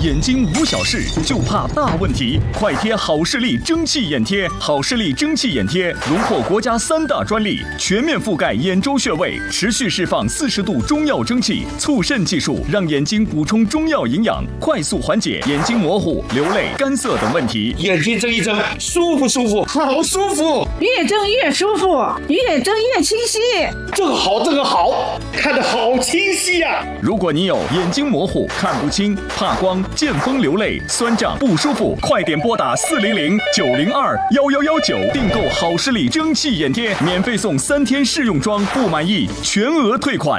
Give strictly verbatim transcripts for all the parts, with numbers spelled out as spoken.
眼睛无小事，就怕大问题。快贴好视力蒸汽眼贴，好视力蒸汽眼贴荣获国家三大专利，全面覆盖眼周穴位，持续释放四十度中药蒸汽，促渗技术让眼睛补充中药营养，快速缓解眼睛模糊、流泪、干涩等问题。 眼睛睁一睁，舒服舒服，好舒服。 越睁越舒服，越睁越清晰。 这个好，这个好，看得好清晰呀、啊！ 如果你有眼睛模糊、看不清、怕光、见风流泪、酸胀不舒服，快点拨打四零零九零二幺幺幺九订购好视力蒸汽眼贴，免费送三天试用装，不满意全额退款。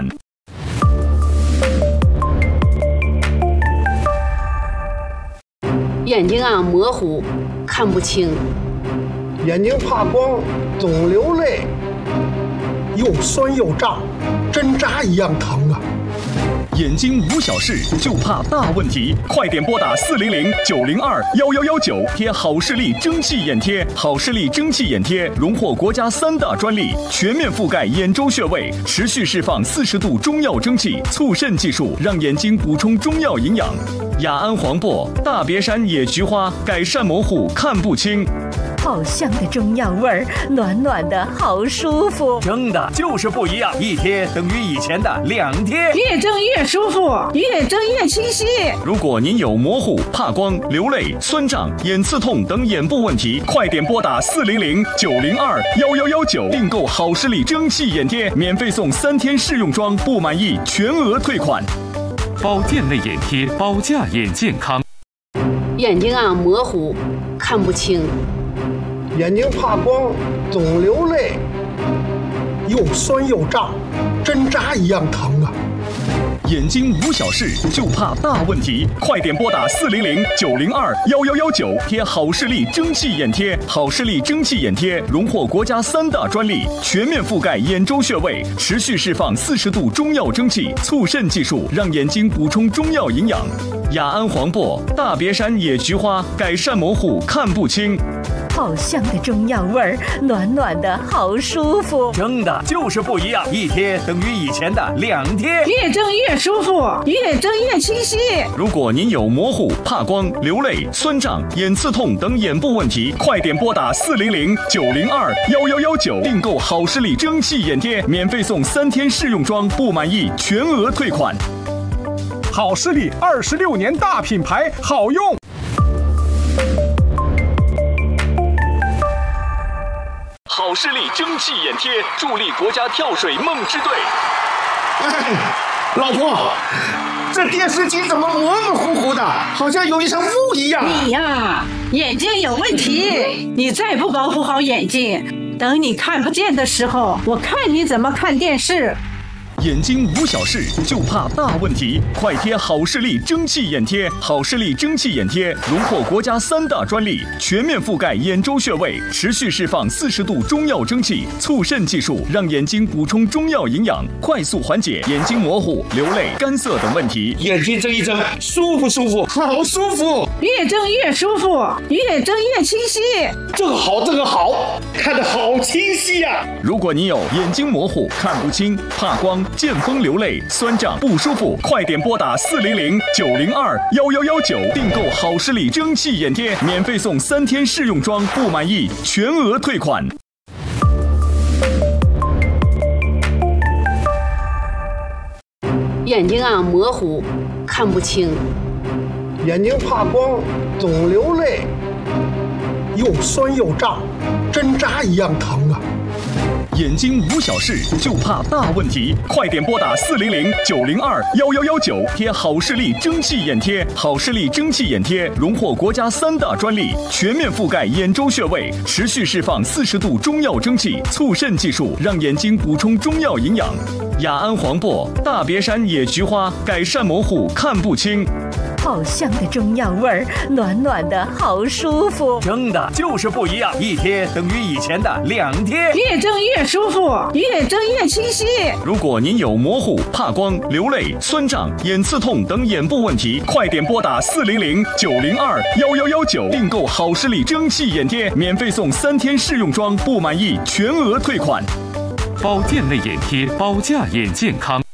眼睛啊模糊，看不清， 眼睛怕光，总流泪，又酸又胀，针扎一样疼啊！ 眼睛无小事，就怕大问题。快点拨打四零零九零二幺幺幺九贴好视力蒸汽眼贴。好视力蒸汽眼贴荣获国家三大专利，全面覆盖眼周穴位，持续释放四十度中药蒸汽，促渗技术让眼睛补充中药营养。雅安黄柏、大别山野菊花改善模糊看不清。 好香的中药味儿，暖暖的好舒服。 蒸的就是不一样，一贴等于以前的两贴。 越蒸越舒服，越蒸越清晰。 如果您有模糊、怕光、流泪、酸胀、眼刺痛等眼部问题，快点拨打四零零九零二幺幺幺九订购好视力蒸汽眼贴，免费送三天试用装，不满意全额退款。 保健类眼贴，保驾眼健康。 眼睛啊模糊，看不清， 眼睛怕光，总流泪，又酸又胀，针扎一样疼啊！ 眼睛无小事，就怕大问题。快点拨打四零零九零二幺幺幺九贴好视力蒸汽眼贴。好视力蒸汽眼贴荣获国家三大专利，全面覆盖眼周穴位，持续释放四十度中药蒸汽，促渗技术让眼睛补充中药营养。雅安黄柏、大别山野菊花改善模糊看不清。 好香的中药味儿，暖暖的好舒服。 蒸的就是不一样，一贴等于以前的两贴。 越蒸越舒服，越蒸越清晰。 如果您有模糊、怕光、流泪、酸胀、眼刺痛等眼部问题，快点拨打四零零九零二幺幺幺九订购好视力蒸汽眼贴，免费送三天试用装，不满意全额退款。 好视力二十六年大品牌，好用。 好视力蒸汽眼贴助力国家跳水梦之队。 哎，老婆，这电视机怎么模模糊糊的，好像有一层雾一样？ 你呀，眼睛有问题，你再不保护好眼睛，等你看不见的时候，我看你怎么看电视。 眼睛无小事，就怕大问题。快贴好视力蒸汽眼贴。好视力蒸汽眼贴荣获国家三大专利，全面覆盖眼周穴位，持续释放四十度中药蒸汽，促渗技术让眼睛补充中药营养，快速缓解眼睛模糊、流泪、干涩等问题。 眼睛睁一睁，舒服舒服，好舒服。 越睁越舒服，越睁越清晰。 这个好，这个好，看得好清晰呀、啊！ 如果你有眼睛模糊、看不清、怕光、见风流泪、酸胀不舒服，快点拨打四零零九零二幺幺幺九订购好视力蒸汽眼贴，免费送三天试用装，不满意全额退款。 眼睛啊模糊，看不清， 眼睛怕光，总流泪，又酸又胀，针扎一样疼啊！ 眼睛无小事，就怕大问题。快点拨打四零零九零二幺幺幺九贴好视力蒸汽眼贴。好视力蒸汽眼贴荣获国家三大专利，全面覆盖眼周穴位，持续释放四十度中药蒸汽，促渗技术让眼睛补充中药营养。雅安黄柏、大别山野菊花改善模糊看不清。 好香的中药味儿，暖暖的好舒服。 蒸的就是不一样，一贴等于以前的两贴。 越蒸越舒服，越蒸越清晰。 如果您有模糊、怕光、流泪、酸胀、眼刺痛等眼部问题，快点拨打四零零九零二幺幺幺九订购好视力蒸汽眼贴，免费送三天试用装，不满意全额退款。 保健类眼贴，保驾眼健康。